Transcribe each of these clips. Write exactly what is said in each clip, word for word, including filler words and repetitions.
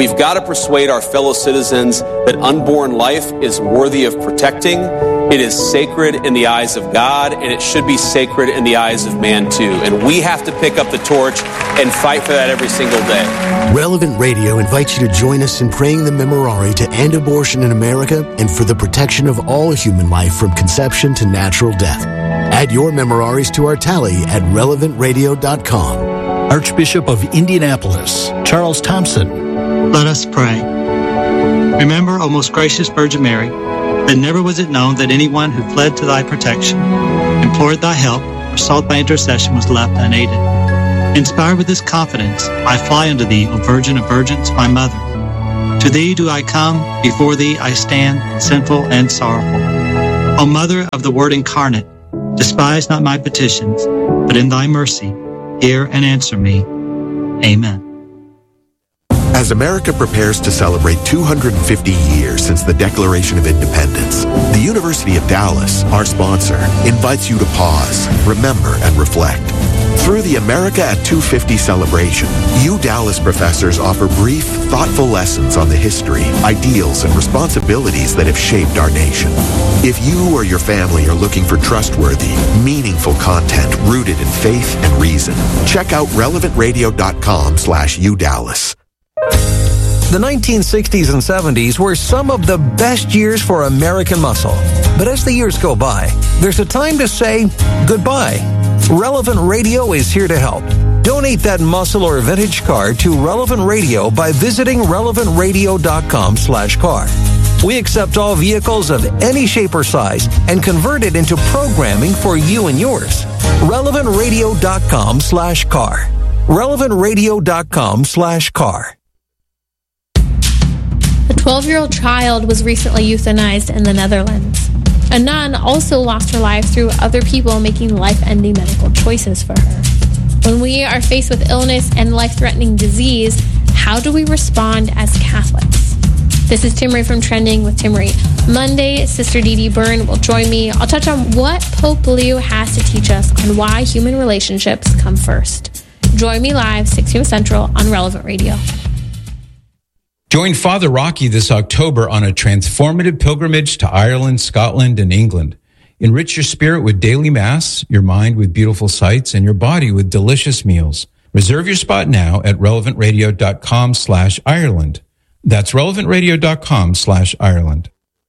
We've got to persuade our fellow citizens that unborn life is worthy of protecting. It is sacred in the eyes of God, and it should be sacred in the eyes of man too. And we have to pick up the torch and fight for that every single day. Relevant Radio invites you to join us in praying the Memorare to end abortion in America and for the protection of all human life from conception to natural death. Add your Memoraries to our tally at relevant radio dot com. Archbishop of Indianapolis, Charles Thompson. Let us pray. Remember, O most gracious Virgin Mary, that never was it known that anyone who fled to thy protection, implored thy help, or sought thy intercession was left unaided. Inspired with this confidence, I fly unto thee, O Virgin of Virgins, my mother. To thee do I come, before thee I stand, sinful and sorrowful. O Mother of the Word incarnate, despise not my petitions, but in thy mercy, hear and answer me. Amen. As America prepares to celebrate two hundred fifty years since the Declaration of Independence, the University of Dallas, our sponsor, invites you to pause, remember, and reflect. Through the America at two fifty celebration, U Dallas professors offer brief, thoughtful lessons on the history, ideals, and responsibilities that have shaped our nation. If you or your family are looking for trustworthy, meaningful content rooted in faith and reason, check out relevant radio dot com slash U Dallas. The nineteen sixties and seventies were some of the best years for American muscle. But as the years go by, there's a time to say goodbye. Relevant Radio is here to help. Donate that muscle or vintage car to Relevant Radio by visiting relevant radio dot com slash car. We accept all vehicles of any shape or size and convert it into programming for you and yours. relevant radio dot com slash car. relevant radio dot com slash car. A twelve-year-old child was recently euthanized in the Netherlands. A nun also lost her life through other people making life-ending medical choices for her. When we are faced with illness and life-threatening disease, how do we respond as Catholics? This is Timmerie from Trending with Timmerie. Monday, Sister Dee Dee Byrne will join me. I'll touch on what Pope Leo has to teach us on why human relationships come first. Join me live, six p.m. Central on Relevant Radio. Join Father Rocky this October on a transformative pilgrimage to Ireland, Scotland, and England. Enrich your spirit with daily Mass, your mind with beautiful sights, and your body with delicious meals. Reserve your spot now at relevant radio dot com slash Ireland. That's relevant radio dot com slash Ireland.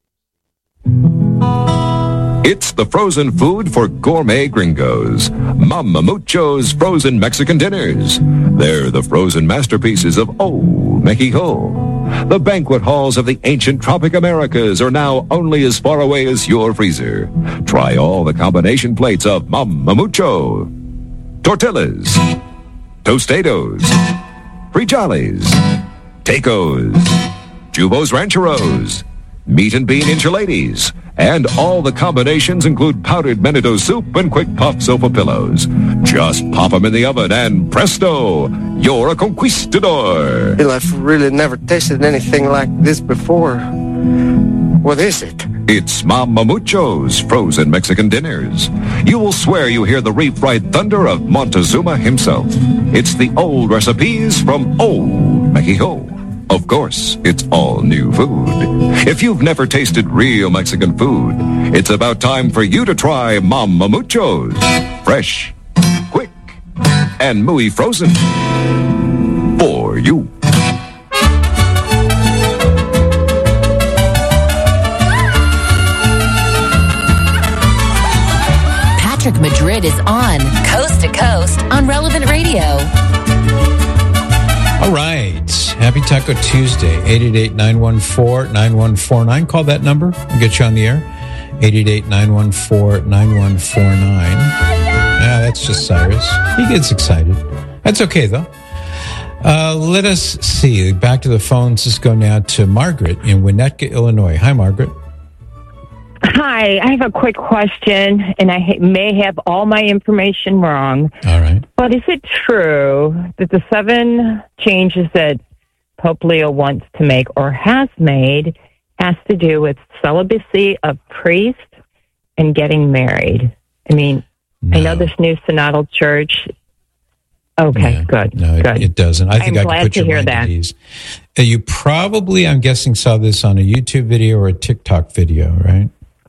It's the frozen food for gourmet gringos. Mama Mucho's frozen Mexican dinners. They're the frozen masterpieces of old Mexico. The banquet halls of the ancient tropic Americas are now only as far away as your freezer. Try all the combination plates of Mama Mucho. Tortillas, tostados, frijoles, tacos, jubos rancheros, meat and bean enchiladas, and all the combinations include powdered menudo soup and quick puff sofa pillows. Just pop them in the oven and presto, you're a conquistador. Well, I've really never tasted anything like this before. What is it? It's Mama Mucho's frozen Mexican dinners. You will swear you hear the refried thunder of Montezuma himself. It's the old recipes from old Mexico. Of course, it's all new food. If you've never tasted real Mexican food, it's about time for you to try Mama Mucho's. Fresh, quick, and muy frozen. For you. Patrick Madrid is on Coast to Coast on Relevant Radio. All right. Happy Taco Tuesday. eight eight eight, nine one four, nine one four nine. Call that number. I'll get you on the air. eight eight eight, nine one four, nine one four nine. Yeah, that's just Cyrus. He gets excited. That's okay, though. Uh, let us see. Back to the phones. Let's go now to Margaret in Winnetka, Illinois. Hi, Margaret. Hi, I have a quick question, and I ha- may have all my information wrong. All right. But is it true that the seven changes that Pope Leo wants to make or has made has to do with celibacy of priests and getting married? I mean, no. I know this new synodal church Okay, Yeah. good. No, it, good. it doesn't. I think I'm I glad can put to your hear mind that. at ease. Uh, You probably, I'm guessing, saw this on a YouTube video or a TikTok video, right?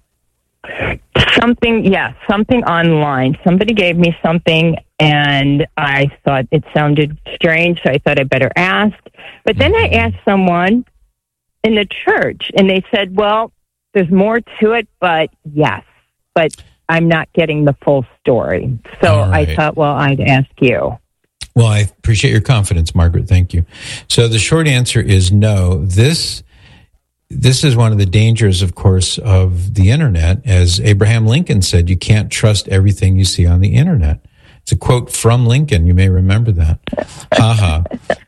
Something, yeah, something online. Somebody gave me something, and I thought it sounded strange, so I thought I better ask. But then I asked someone in the church, and they said, well, there's more to it, but yes, but I'm not getting the full story. So All right. I thought, well, I'd ask you. Well, I appreciate your confidence, Margaret. Thank you. So the short answer is no. This this is one of the dangers, of course, of the internet. As Abraham Lincoln said, you can't trust everything you see on the internet. It's a quote from Lincoln. You may remember that. Haha.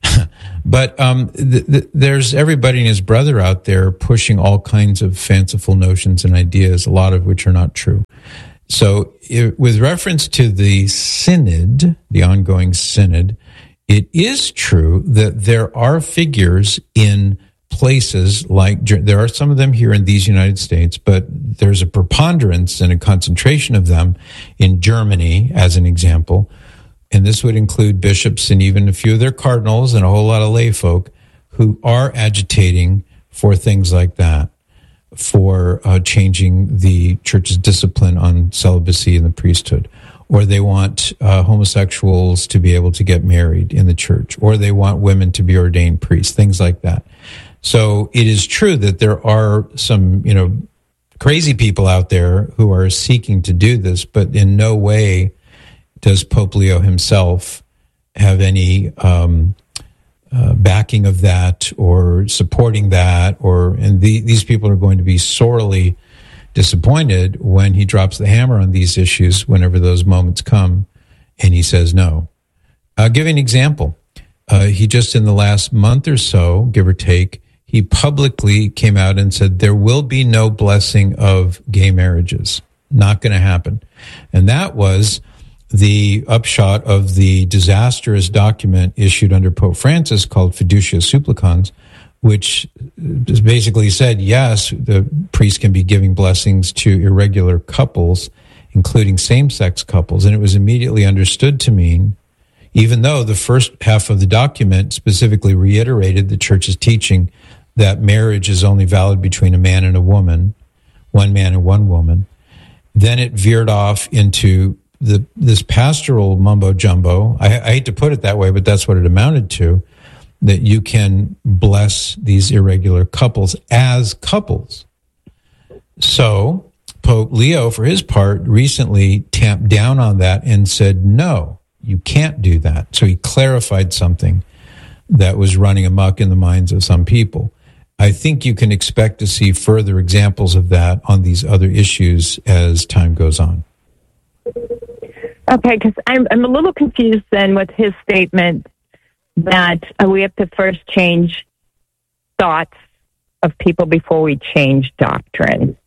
But um, th- th- there's everybody and his brother out there pushing all kinds of fanciful notions and ideas, a lot of which are not true. So it, with reference to the synod, the ongoing synod, it is true that there are figures in places like, there are some of them here in these United States, but there's a preponderance and a concentration of them in Germany, as an example. And this would include bishops and even a few of their cardinals and a whole lot of lay folk who are agitating for things like that, for uh, changing the church's discipline on celibacy in the priesthood. Or they want uh, homosexuals to be able to get married in the church, or they want women to be ordained priests, things like that. So it is true that there are some, you know, crazy people out there who are seeking to do this, but in no way does Pope Leo himself have any um, uh, backing of that or supporting that, or and the, these people are going to be sorely disappointed when he drops the hammer on these issues whenever those moments come and he says no. I'll give you an example. Uh, he just in the last month or so, give or take, he publicly came out and said there will be no blessing of gay marriages. Not going to happen. And that was the upshot of the disastrous document issued under Pope Francis called Fiducia Supplicans, which just basically said, yes, the priest can be giving blessings to irregular couples, including same-sex couples. And it was immediately understood to mean, even though the first half of the document specifically reiterated the church's teaching that marriage is only valid between a man and a woman, one man and one woman, then it veered off into the this pastoral mumbo-jumbo. I, I hate to put it that way, but that's what it amounted to, that you can bless these irregular couples as couples. So Pope Leo, for his part, recently tamped down on that and said, no, you can't do that. So he clarified something that was running amok in the minds of some people. I think you can expect to see further examples of that on these other issues as time goes on. Okay, because I'm, I'm a little confused then with his statement that uh, we have to first change thoughts of people before we change doctrine.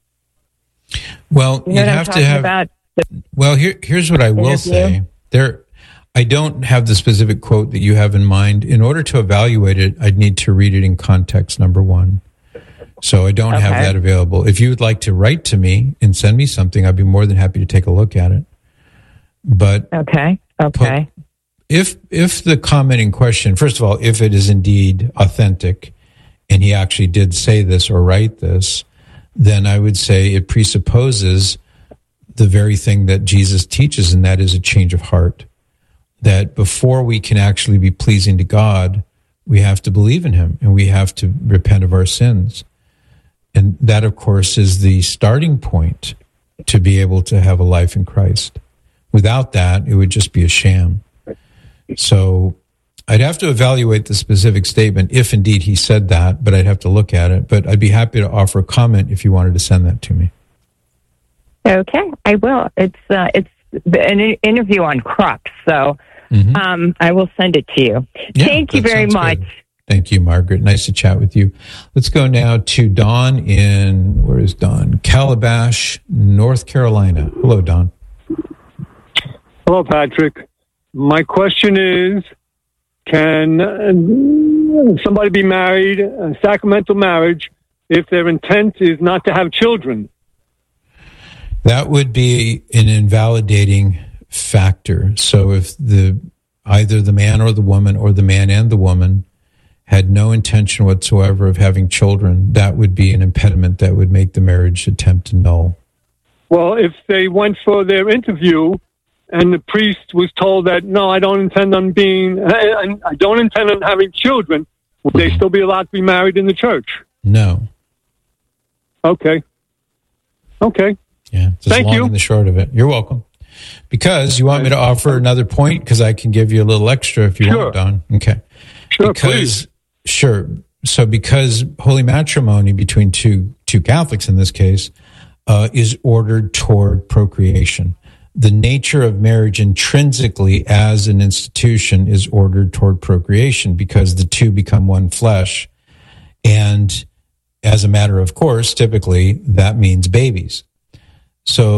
Well, you know you'd have to have. About? Well, here, here's what I will interview? say. There, I don't have the specific quote that you have in mind. In order to evaluate it, I'd need to read it in context, number one. So I don't Okay. have that available. If you would like to write to me and send me something, I'd be more than happy to take a look at it. But Okay, okay. Pope, If if the comment in question, first of all, if it is indeed authentic, and he actually did say this or write this, then I would say it presupposes the very thing that Jesus teaches, and that is a change of heart. That before we can actually be pleasing to God, we have to believe in him, and we have to repent of our sins. And that, of course, is the starting point to be able to have a life in Christ. Without that, it would just be a sham. So I'd have to evaluate the specific statement if indeed he said that, but I'd have to look at it. But I'd be happy to offer a comment if you wanted to send that to me. Okay, I will. It's uh, it's an interview on Crux, so Mm-hmm. um, I will send it to you. Yeah, Thank you that very sounds much. good. Thank you, Margaret. Nice to chat with you. Let's go now to Don in, where is Don? Calabash, North Carolina. Hello, Don. Hello, Patrick. My question is, can uh, somebody be married, a sacramental marriage, if their intent is not to have children? That would be an invalidating factor. So if the either the man or the woman, or the man and the woman, had no intention whatsoever of having children, that would be an impediment that would make the marriage attempt null. Well, if they went for their interview and the priest was told that, no, I don't intend on being, I, I don't intend on having children, would they still be allowed to be married in the church? No. Okay. Okay. Yeah. It's Thank long you. and the short of it. You're welcome. Because you want me to offer another point, because I can give you a little extra if you Sure. want, Don. Okay. Sure, because, please. Sure. So because holy matrimony between two two Catholics in this case uh, is ordered toward procreation. The nature of marriage intrinsically as an institution is ordered toward procreation because the two become one flesh. And as a matter of course, typically that means babies. So